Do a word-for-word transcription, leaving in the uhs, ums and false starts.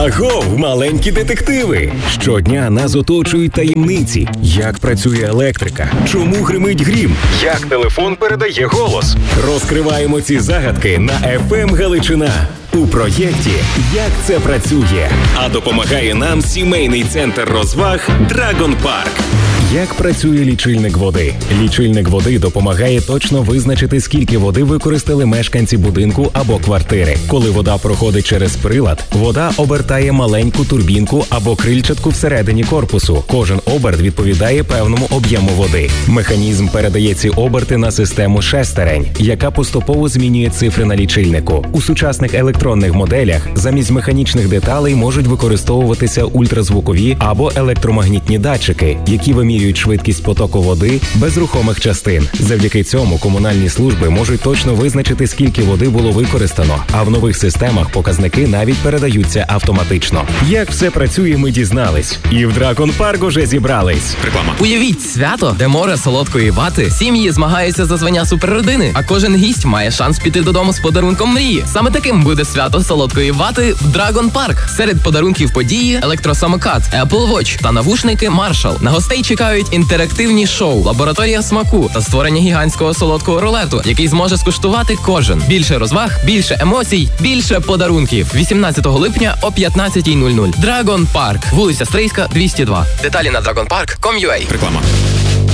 Агов, маленькі детективи! Щодня нас оточують таємниці. Як працює електрика? Чому гримить грім? Як телефон передає голос? Розкриваємо ці загадки на еф ем Галичина у проєкті «Як це працює?». А допомагає нам сімейний центр розваг «Драгон Парк». Як працює лічильник води? Лічильник води допомагає точно визначити, скільки води використали мешканці будинку або квартири. Коли вода проходить через прилад, вода обертає маленьку турбінку або крильчатку всередині корпусу. Кожен оберт відповідає певному об'єму води. Механізм передає ці оберти на систему шестерень, яка поступово змінює цифри на лічильнику. У сучасних електронних моделях замість механічних деталей можуть використовуватися ультразвукові або електромагнітні датчики, які вимірюють швидкість потоку води без рухомих частин. Завдяки цьому комунальні служби можуть точно визначити, скільки води було використано, а в нових системах показники навіть передаються автоматично. Як все працює, ми дізнались. І в Драгон Парк уже зібрались. Реклама. Уявіть свято, де море солодкої вати, сім'ї змагаються за звання суперродини, а кожен гість має шанс піти додому з подарунком мрії. Саме таким буде свято солодкої вати в Драгон Парк. Серед подарунків події – електросамокат, Apple Watch та навушники Marshall. На гостей чекають інтерактивні шоу, лабораторія смаку та створення гігантського солодкого рулету, який зможе скуштувати кожен. Більше розваг, більше емоцій, більше подарунків. вісімнадцятого липня о п'ятнадцятій нуль нуль. Драгон Парк. Вулиця Стрийська, двісті два. Деталі на драгон парк крапка ком крапка ю а. Реклама.